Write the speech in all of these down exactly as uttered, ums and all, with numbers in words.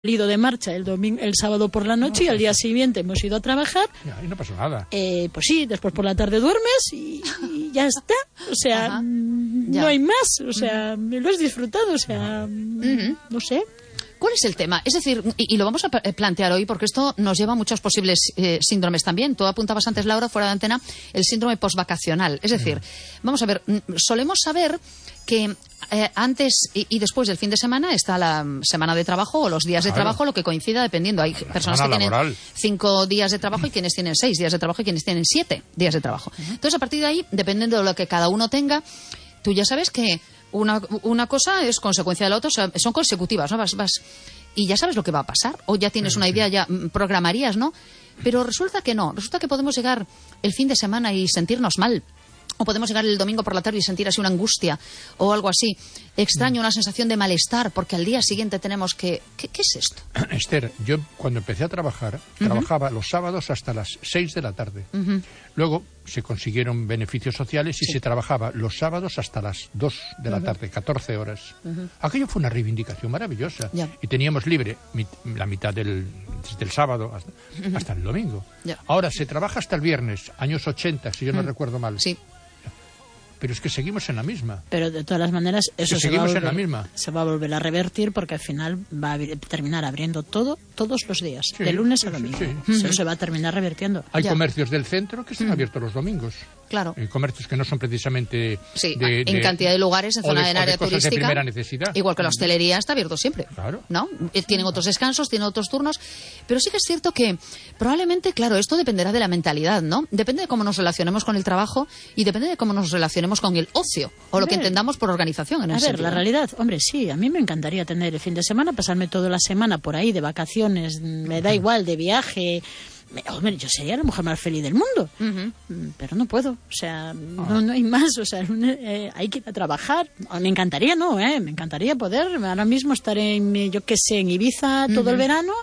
salido de marcha el domingo, el sábado por la noche, no, y al día siguiente hemos ido a trabajar. Y no pasó nada. Eh, pues sí, después por la tarde duermes y, y ya está. O sea, Ajá. no hay más. O sea, uh-huh. lo has disfrutado. O sea, uh-huh. no sé. ¿Cuál es el tema? Es decir, y, y lo vamos a plantear hoy porque esto nos lleva a muchos posibles eh, síndromes también. Tú apuntabas antes, Laura, fuera de antena, el síndrome postvacacional. Es decir, uh-huh. vamos a ver, solemos saber que eh, antes y, y después del fin de semana está la semana de trabajo o los días de claro. trabajo, lo que coincida dependiendo. Hay la personas que laboral. tienen cinco días de trabajo y quienes tienen seis días de trabajo y quienes tienen siete días de trabajo. Uh-huh. Entonces, a partir de ahí, dependiendo de lo que cada uno tenga, tú ya sabes que Una, una cosa es consecuencia de la otra, o sea, son consecutivas, ¿no? Vas, vas, y ya sabes lo que va a pasar, o ya tienes una idea, ya programarías, ¿no? Pero resulta que no, resulta que podemos llegar el fin de semana y sentirnos mal, o podemos llegar el domingo por la tarde y sentir así una angustia, o algo así, extraño, una sensación de malestar, porque al día siguiente tenemos que... ¿Qué, qué es esto? Esther, yo cuando empecé a trabajar, uh-huh. trabajaba los sábados hasta las seis de la tarde. Uh-huh. Luego se consiguieron beneficios sociales y sí. se trabajaba los sábados hasta las dos de la uh-huh. tarde, catorce horas. Uh-huh. Aquello fue una reivindicación maravillosa. Yeah. Y teníamos libre mit, la mitad del, desde el sábado hasta, uh-huh. hasta el domingo. Yeah. Ahora se trabaja hasta el viernes, años ochenta, si yo no uh-huh. recuerdo mal. Sí. Pero es que seguimos en la misma. Pero de todas las maneras, eso se va, seguimos volver, en la misma. se va a volver a revertir porque al final va a terminar abriendo todo todos los días, sí, de lunes a domingo. Sí, sí. Eso uh-huh. se va a terminar revirtiendo. Hay ya. comercios del centro que están uh-huh. abiertos los domingos. Claro. Hay comercios que no son precisamente sí, de, en de, cantidad de lugares, en zona de, en área de cosas turística. De primera necesidad. Igual que la hostelería está abierto siempre. Claro. ¿No? Tienen otros descansos, tienen otros turnos. Pero sí que es cierto que probablemente, claro, esto dependerá de la mentalidad, ¿no? Depende de cómo nos relacionemos con el trabajo y depende de cómo nos relacionemos con el ocio. O lo que entendamos por organización. En a ese ver, sentido. La realidad, hombre, sí, a mí me encantaría tener el fin de semana, pasarme toda la semana por ahí de vacaciones, me da igual, de viaje. Hombre, yo sería la mujer más feliz del mundo, uh-huh. pero no puedo, o sea, no, no hay más, o sea, eh, hay que ir a trabajar. Me encantaría, no, eh, me encantaría poder ahora mismo estar en, yo qué sé, en Ibiza todo uh-huh. el verano,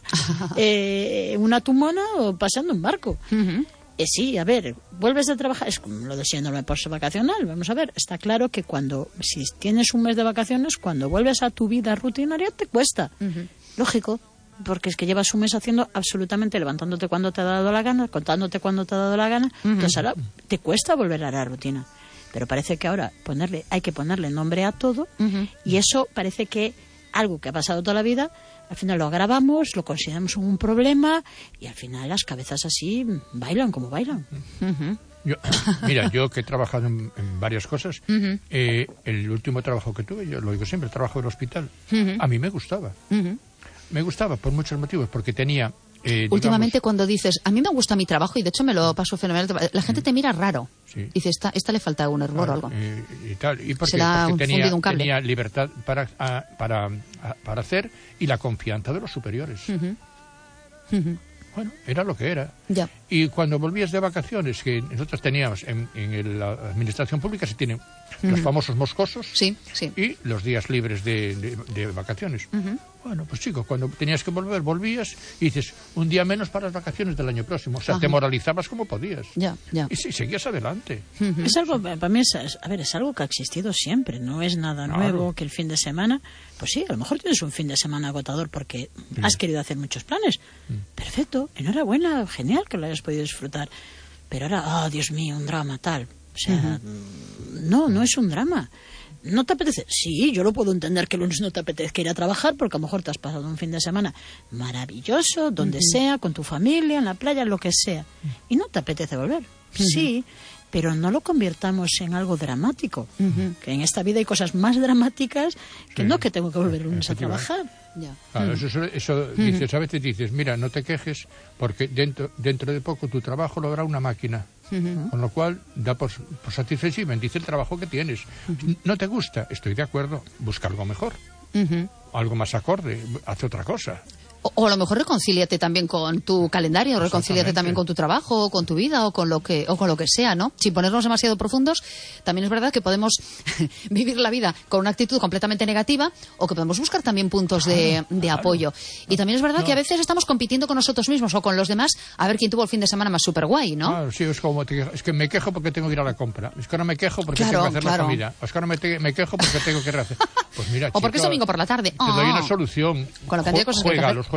eh, una tumona o pasando un barco. Uh-huh. Eh, sí, a ver, vuelves a trabajar, es como lo de síndrome postvacacional, vamos a ver, está claro que cuando, si tienes un mes de vacaciones, cuando vuelves a tu vida rutinaria te cuesta, uh-huh. lógico, porque es que llevas un mes haciendo absolutamente, levantándote cuando te ha dado la gana, contándote cuando te ha dado la gana, uh-huh. entonces ahora te cuesta volver a la rutina, pero parece que ahora ponerle, hay que ponerle nombre a todo, uh-huh. y eso parece que algo que ha pasado toda la vida, al final lo agravamos, lo consideramos un problema y al final las cabezas así bailan como bailan. Uh-huh. Yo, mira, yo que he trabajado en, en varias cosas, uh-huh. eh, el último trabajo que tuve, yo lo digo siempre, el trabajo del hospital, uh-huh. a mí me gustaba. Uh-huh. Me gustaba por muchos motivos, porque tenía... Eh, Últimamente digamos, cuando dices, a mí me gusta mi trabajo y de hecho me lo paso fenomenal, la gente te mira raro. Sí. Dice, esta, esta le falta un error claro, o algo. Eh, y tal. ¿Y por Se qué? le ha Porque tenía, fundido un cable. tenía libertad para, a, para, a, para hacer y la confianza de los superiores. Uh-huh. Uh-huh. Bueno, era lo que era. Ya. Y cuando volvías de vacaciones, que nosotros teníamos en, en el, la administración pública, se tienen uh-huh. los famosos moscosos sí, sí. y los días libres de, de, de vacaciones. Uh-huh. Bueno, pues chicos, cuando tenías que volver, volvías y dices, un día menos para las vacaciones del año próximo. O sea, uh-huh. te moralizabas como podías. Ya, ya. Y sí, seguías adelante. Uh-huh. Es algo, para mí, es, a ver, es algo que ha existido siempre. No es nada claro. nuevo que el fin de semana. Pues sí, a lo mejor tienes un fin de semana agotador porque sí. has querido hacer muchos planes. Uh-huh. Perfecto, enhorabuena, genial que lo hayas podido disfrutar. Pero ahora, oh, Dios mío, un drama tal. O sea, uh-huh. no, no es un drama. ¿No te apetece? Sí, yo lo puedo entender que el lunes no te apetezca ir a trabajar porque a lo mejor te has pasado un fin de semana maravilloso, donde uh-huh. sea, con tu familia, en la playa, lo que sea. Y no te apetece volver. Uh-huh. Sí, pero no lo convirtamos en algo dramático. Uh-huh. Que en esta vida hay cosas más dramáticas que sí. no que tengo que volver el lunes a trabajar. Ya. Claro, eso, eso, eso uh-huh. dices, a veces dices, mira, no te quejes porque dentro, dentro de poco tu trabajo lo hará una máquina. Uh-huh. Con lo cual da por, por satisfecho y bendice el trabajo que tienes. Uh-huh. ¿No te gusta? Estoy de acuerdo. Busca algo mejor. Uh-huh. Algo más acorde. Haz otra cosa. O, o a lo mejor reconcíliate también con tu calendario, reconcíliate también con tu trabajo, o con tu vida, o con lo que o con lo que sea, ¿no? Sin ponernos demasiado profundos, también es verdad que podemos vivir la vida con una actitud completamente negativa, o que podemos buscar también puntos de, de claro. apoyo. Y también es verdad no. que a veces estamos compitiendo con nosotros mismos o con los demás a ver quién tuvo el fin de semana más súper guay, ¿no? Claro, sí, es como, te, es que me quejo porque tengo que ir a la compra, es que ahora me quejo porque claro, tengo que hacer claro. la comida, es que ahora me, te, me quejo porque tengo que hacer... Pues mira, o porque chico, es domingo por la tarde. Te oh. doy una solución. Con la cantidad de cosas Juega, que hay que hacer. Los